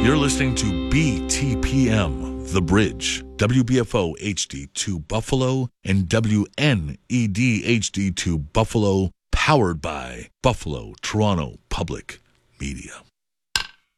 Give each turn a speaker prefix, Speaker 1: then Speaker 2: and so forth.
Speaker 1: You're listening to BTPM, The Bridge, WBFO HD2 Buffalo, and WNED HD2 Buffalo, powered by Buffalo Toronto Public Media.